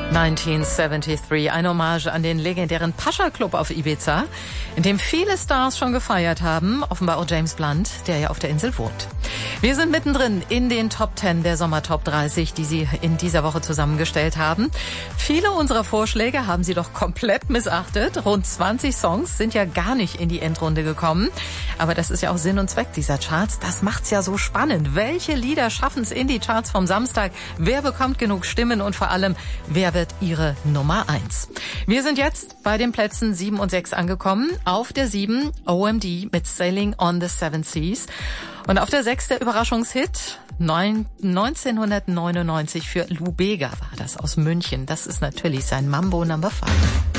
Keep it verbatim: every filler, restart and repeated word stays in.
neunzehnhundertdreiundsiebzig, ein Hommage an den legendären Pascha Club auf Ibiza, in dem viele Stars schon gefeiert haben, offenbar auch James Blunt, der ja auf der Insel wohnt. Wir sind mittendrin in den Top zehn der Sommer Top dreißig, die Sie in dieser Woche zusammengestellt haben. Viele unserer Vorschläge haben Sie doch komplett missachtet. Rund zwanzig Songs sind ja gar nicht in die Endrunde gekommen. Aber das ist ja auch Sinn und Zweck dieser Charts. Das macht's ja so spannend. Welche Lieder schaffen es in die Charts vom Samstag? Wer bekommt genug Stimmen? Und vor allem, wer wird Ihre Nummer eins? Wir sind jetzt bei den Plätzen sieben und sechs angekommen. Auf der sieben O M D mit Sailing on the Seven Seas. Und auf der sechs der Überraschungshit neunzehnhundertneunundneunzig für Lou Bega war das aus München. Das ist natürlich sein Mambo Number Five.